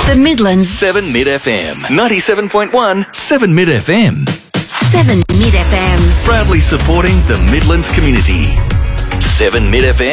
The Midlands. 7 Mid FM. 97.1 7 Mid FM. 7 Mid FM. Proudly supporting the Midlands community. 7 Mid FM.